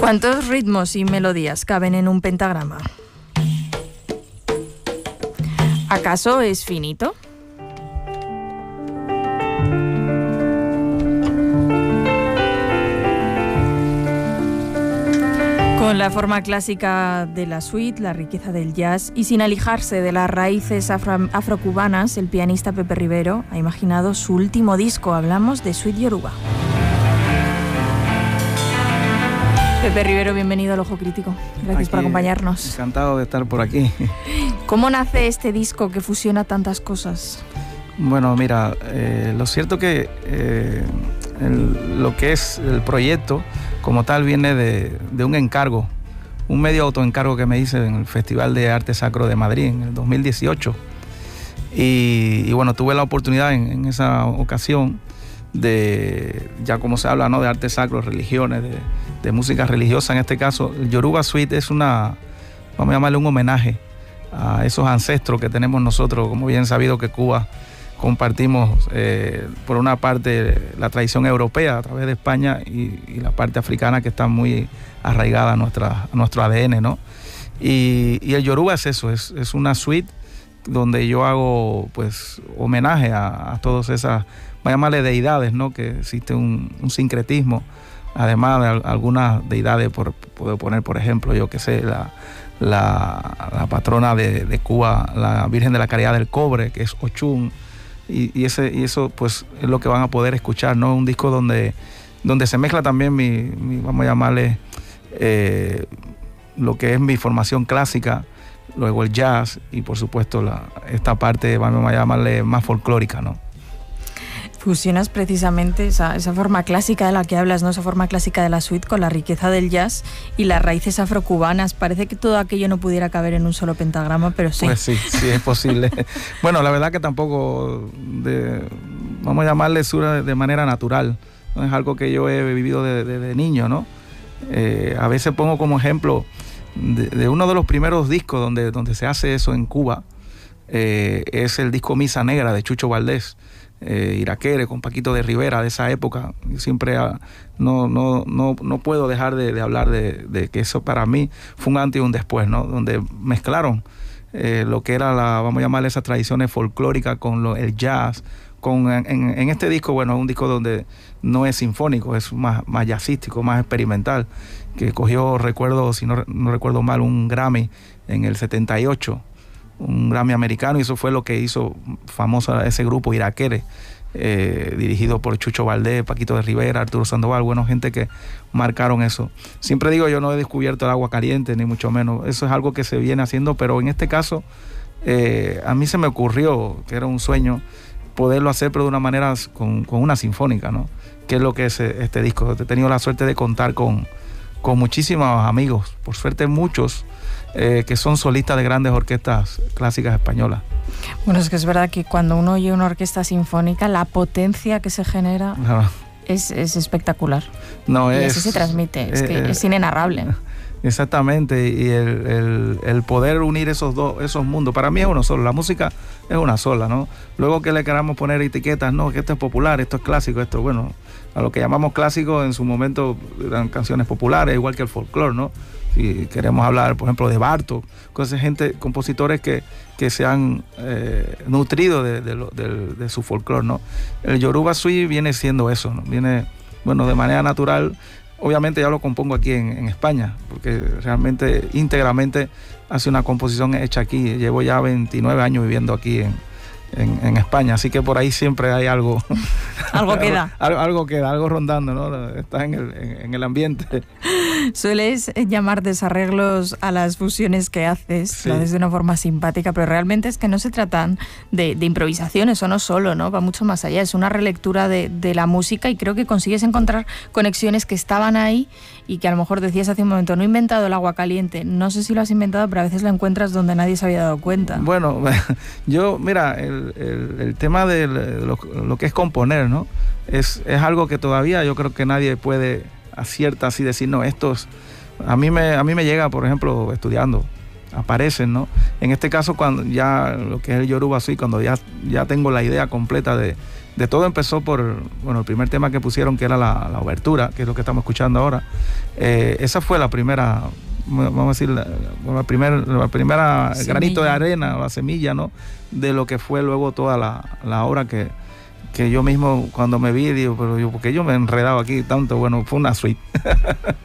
¿Cuántos ritmos y melodías caben en un pentagrama? ¿Acaso es finito? Con la forma clásica de la suite, la riqueza del jazz y sin alejarse de las raíces afrocubanas, el pianista Pepe Rivero ha imaginado su último disco. Hablamos de Suite Yoruba. Pepe Rivero, bienvenido al Ojo Crítico. Gracias por acompañarnos. Encantado de estar por aquí. ¿Cómo nace este disco que fusiona tantas cosas? Bueno, mira, lo cierto que lo que es el proyecto como tal viene de un encargo, un medio autoencargo que me hice en el Festival de Arte Sacro de Madrid en el 2018. Y bueno, tuve la oportunidad en esa ocasión de, ya como se habla, ¿no?, de arte sacro, religiones, de música religiosa. En este caso, el Yoruba Suite es vamos a llamarle un homenaje a esos ancestros que tenemos nosotros, como bien sabido que Cuba compartimos por una parte la tradición europea a través de España y la parte africana que está muy arraigada a nuestro ADN, ¿no? Y el Yoruba es eso, es una suite donde yo hago pues homenaje a todas esas, voy a llamarle deidades, ¿no?, que existe un sincretismo, además de algunas deidades, puedo poner por ejemplo, yo que sé, la patrona de Cuba, la Virgen de la Caridad del Cobre, que es Ochun. Y eso pues es lo que van a poder escuchar, ¿no? Un disco donde se mezcla también mi vamos a llamarle lo que es mi formación clásica, luego el jazz y por supuesto esta parte, vamos a llamarle, más folclórica, ¿no? Fusionas precisamente esa forma clásica de la que hablas, ¿no? Esa forma clásica de la suite con la riqueza del jazz y las raíces afrocubanas. Parece que todo aquello no pudiera caber en un solo pentagrama, pero sí. Pues sí es posible. Bueno, la verdad que tampoco, vamos a llamarle de manera natural. No es algo que yo he vivido desde niño, ¿no? A veces pongo como ejemplo de uno de los primeros discos donde se hace eso en Cuba. Es el disco Misa Negra de Chucho Valdés. Iraquere con Paquito de Rivera, de esa época. Siempre no puedo dejar de hablar de que eso para mí fue un antes y un después, ¿no? Donde mezclaron lo que era vamos a llamarle, esas tradiciones folclóricas con el jazz. En este disco, bueno, es un disco donde no es sinfónico, es más jazzístico, más experimental, que cogió, recuerdo, si no recuerdo mal, un Grammy en el 78, un Grammy americano, y eso fue lo que hizo famoso a ese grupo Iraquere, dirigido por Chucho Valdés, Paquito de Rivera, Arturo Sandoval, bueno, gente que marcaron eso. Siempre digo, yo no he descubierto el agua caliente, ni mucho menos, eso es algo que se viene haciendo, pero en este caso a mí se me ocurrió, que era un sueño, poderlo hacer, pero de una manera con una sinfónica, ¿no? Que es lo que es este disco. He tenido la suerte de contar con muchísimos amigos, por suerte muchos, que son solistas de grandes orquestas clásicas españolas. Bueno, es que es verdad que cuando uno oye una orquesta sinfónica, la potencia que se genera es espectacular. No, y así se transmite, es inenarrable. Exactamente, y el poder unir esos mundos, para mí es uno solo, la música es una sola, ¿no? Luego que le queramos poner etiquetas, no, que esto es popular, esto es clásico, esto, bueno, a lo que llamamos clásico en su momento eran canciones populares, igual que el folclore, ¿no? Si queremos hablar, por ejemplo, de Bartók, compositores que se han nutrido de su folclore, ¿no? El Yoruba Suite viene siendo eso, ¿no? Viene, bueno, de manera natural. Obviamente ya lo compongo aquí en España, porque realmente íntegramente hace una composición hecha aquí. Llevo ya 29 años viviendo aquí en España, así que por ahí siempre hay algo. Algo queda. algo queda, algo rondando, ¿no? Está en el ambiente. Sueles llamar desarreglos a las fusiones que haces, sí. Lo haces de una forma simpática, pero realmente es que no se tratan de improvisaciones, o no solo, ¿no? Va mucho más allá, es una relectura de la música, y creo que consigues encontrar conexiones que estaban ahí y que a lo mejor decías hace un momento, no he inventado el agua caliente, no sé si lo has inventado, pero a veces lo encuentras donde nadie se había dado cuenta. Bueno, yo, mira, el tema de lo que es componer, ¿no? Es algo que todavía yo creo que nadie puede acierta así decir, no, a mí me llega, por ejemplo, estudiando aparecen, ¿no? En este caso, cuando ya lo que es el Yoruba Suite, cuando ya tengo la idea completa de todo, empezó por, bueno, el primer tema que pusieron, que era la obertura, que es lo que estamos escuchando ahora. Esa fue la primera, vamos a decir, la primera semilla. Granito de arena, la semilla, ¿no? De lo que fue luego toda la obra que yo mismo, cuando me vi, digo, pero ¿por qué yo me he enredado aquí tanto? Bueno, fue una suite.